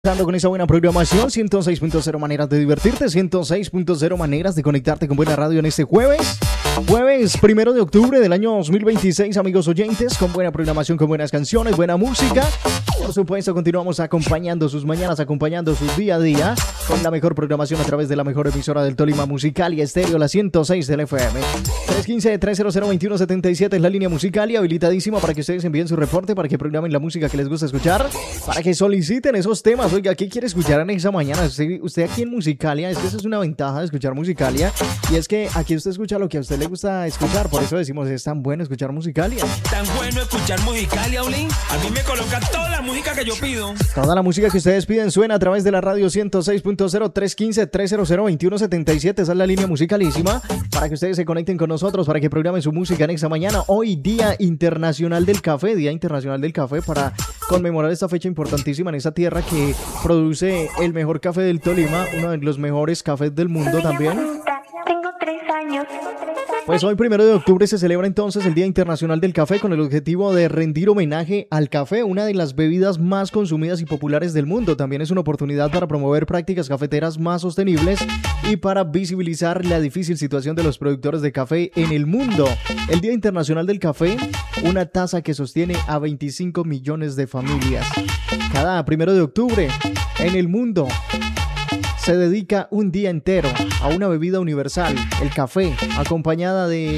Con esa buena programación, 106.0 maneras de divertirte, 106.0 maneras de conectarte con buena radio en este jueves 1 de octubre del año 2026, amigos oyentes, con buena programación, con buenas canciones, buena música. Por supuesto, continuamos acompañando sus mañanas, acompañando su día a día, con la mejor programación a través de la mejor emisora del Tolima, Musical y Estéreo, la 106 del FM. 315-300-2177 es la línea musical y habilitadísima para que ustedes envíen su reporte, para que programen la música que les gusta escuchar, para que soliciten esos temas. Oiga, ¿qué quiere escuchar en esa mañana? Usted aquí en Musicalia, es que esa es una ventaja de escuchar Musicalia, y es que aquí usted escucha lo que a usted le gusta escuchar. Por eso decimos, es tan bueno escuchar Musicalia. Tan bueno escuchar Musicalia, Olin. A mí me coloca toda la música que yo pido. Toda la música que ustedes piden suena a través de la radio 106.0, 315-300-2177. Esa es la línea musicalísima para que ustedes se conecten con nosotros, para que programen su música en esta mañana. Hoy, Día Internacional del Café, Día Internacional del Café, para conmemorar esta fecha importantísima en esta tierra que produce el mejor café del Tolima, uno de los mejores cafés del mundo también. Tengo 3 años. Pues hoy, 1 de octubre, se celebra entonces el Día Internacional del Café con el objetivo de rendir homenaje al café, una de las bebidas más consumidas y populares del mundo. También es una oportunidad para promover prácticas cafeteras más sostenibles y para visibilizar la difícil situación de los productores de café en el mundo. El Día Internacional del Café, una tasa que sostiene a 25 millones de familias. Cada 1 de octubre en el mundo se dedica un día entero a una bebida universal, el café, acompañada de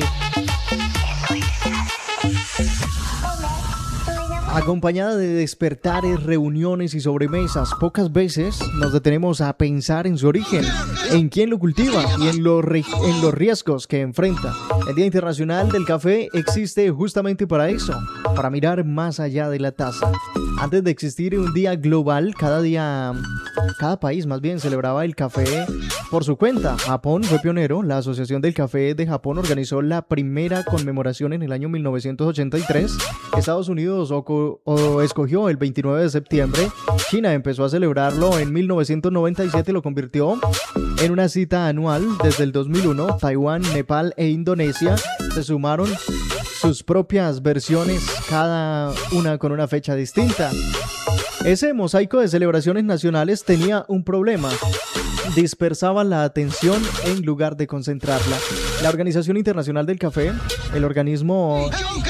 despertares, reuniones y sobremesas. Pocas veces nos detenemos a pensar en su origen, en quién lo cultiva y en los riesgos que enfrenta. El Día Internacional del Café existe justamente para eso, para mirar más allá de la taza. Antes de existir un día global, cada país más bien celebraba el café por su cuenta. Japón fue pionero. La Asociación del Café de Japón organizó la primera conmemoración en el año 1983. Estados Unidos escogió el 29 de septiembre. China empezó a celebrarlo en 1997 y lo convirtió en una cita anual desde el 2001. Taiwán, Nepal e Indonesia se sumaron sus propias versiones, cada una con una fecha distinta. Ese mosaico de celebraciones nacionales tenía un problema: dispersaba la atención en lugar de concentrarla. La Organización Internacional del Café, el organismo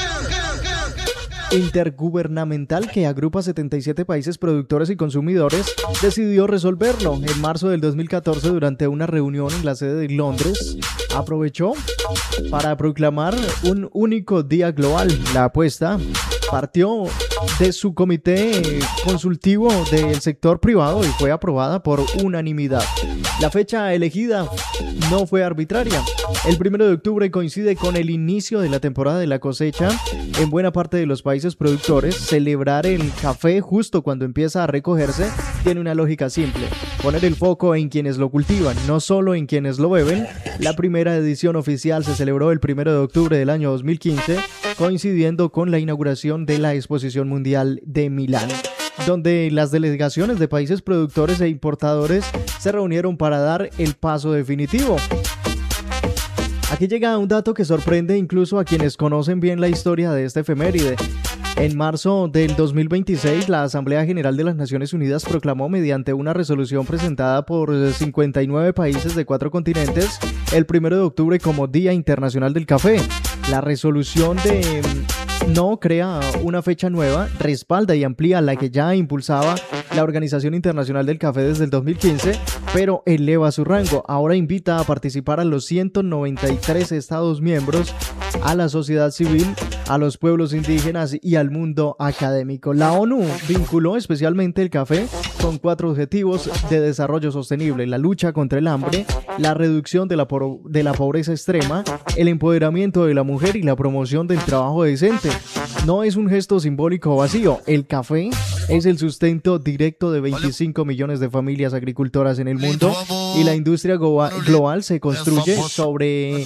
intergubernamental que agrupa 77 países productores y consumidores, decidió resolverlo. En marzo del 2014, durante una reunión en la sede de Londres, aprovechó para proclamar un único día global. La apuesta partió de su comité consultivo del sector privado y fue aprobada por unanimidad. La fecha elegida no fue arbitraria. El 1 de octubre coincide con el inicio de la temporada de la cosecha en buena parte de los países productores. Celebrar el café justo cuando empieza a recogerse tiene una lógica simple: poner el foco en quienes lo cultivan, no solo en quienes lo beben. La primera edición oficial se celebró el 1 de octubre del año 2015, coincidiendo con la inauguración de la Exposición Mundial de Milán, donde las delegaciones de países productores e importadores se reunieron para dar el paso definitivo. Aquí llega un dato que sorprende incluso a quienes conocen bien la historia de esta efeméride. En marzo del 2026, la Asamblea General de las Naciones Unidas proclamó, mediante una resolución presentada por 59 países de 4 continentes, el 1 de octubre como Día Internacional del Café. La resolución no crea una fecha nueva, respalda y amplía la que ya impulsaba la Organización Internacional del Café desde el 2015, pero eleva su rango. Ahora invita a participar a los 193 Estados miembros, a la sociedad civil, a los pueblos indígenas y al mundo académico. La ONU vinculó especialmente el café con 4 objetivos de desarrollo sostenible: la lucha contra el hambre, la reducción de la pobreza extrema, el empoderamiento de la mujer y la promoción del trabajo decente. No es un gesto simbólico vacío. El café es el sustento directo de 25 millones de familias agricultoras en el mundo, y la industria global se construye sobre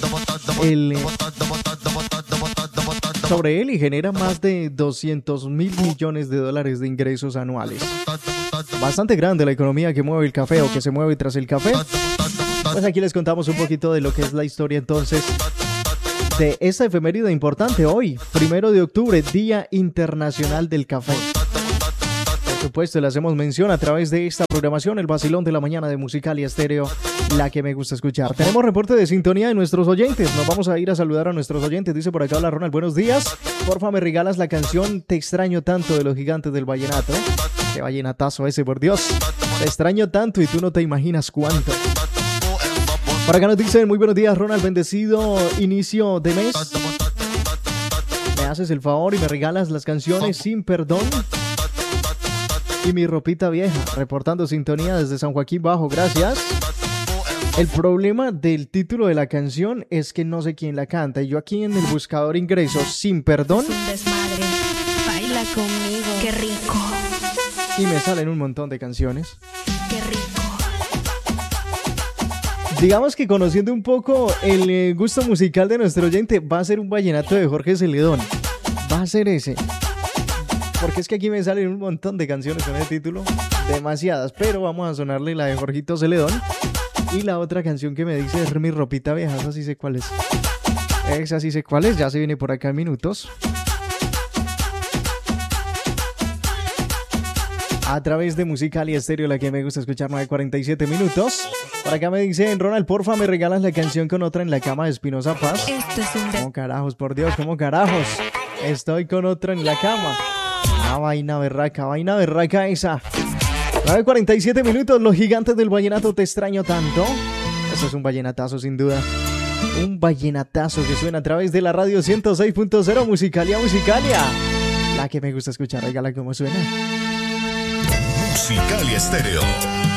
él y genera más de 200 mil millones de dólares de ingresos anuales. Bastante grande la economía que mueve el café, o que se mueve tras el café. Pues aquí les contamos un poquito de lo que es la historia entonces de esta efeméride importante hoy, 1 de octubre, Día Internacional del Café. supuesto, le hacemos mención a través de esta programación, el vacilón de la mañana de Musicalia Estéreo, la que me gusta escuchar. Tenemos reporte de sintonía de nuestros oyentes. Nos vamos a ir a saludar a nuestros oyentes. Dice por acá, hola Ronald, buenos días. Porfa, me regalas la canción Te extraño tanto de los Gigantes del Vallenato. Qué vallenatazo ese, por Dios. Te extraño tanto y tú no te imaginas cuánto. Por acá nos dicen, muy buenos días Ronald, bendecido inicio de mes. Me haces el favor y me regalas las canciones Sin Perdón y Mi Ropita Vieja. Reportando sintonía desde San Joaquín Bajo, gracias. El problema del título de la canción es que no sé quién la canta. Y yo aquí en el buscador ingreso Sin Perdón. Es un desmadre. Baila conmigo. Qué rico. Y me salen un montón de canciones. Qué rico. Digamos que conociendo un poco el gusto musical de nuestro oyente, va a ser un vallenato de Jorge Celedón. Va a ser ese. Porque es que aquí me salen un montón de canciones con el título. Demasiadas. Pero vamos a sonarle la de Jorgito Celedón. Y la otra canción que me dice es Mi Ropita Vieja. Esa sí sé cuál es. Esa sí sé cuál es. Ya se viene por acá en minutos. A través de Musicalia Estéreo, la que me gusta escuchar, 9:47 minutos. Por acá me dicen, Ronald, porfa, me regalas la canción con otra en la cama de Espinosa Paz. Esto es un ¿Cómo carajos? Por Dios, ¿cómo carajos? Estoy con otra en la cama. Ah, vaina berraca esa. 9:47 minutos, los Gigantes del Vallenato, Te extraño tanto. Eso es un vallenatazo sin duda. Un vallenatazo que suena a través de la radio 106.0 Musicalia. La que me gusta escuchar, regala cómo suena. Musicalia Estéreo.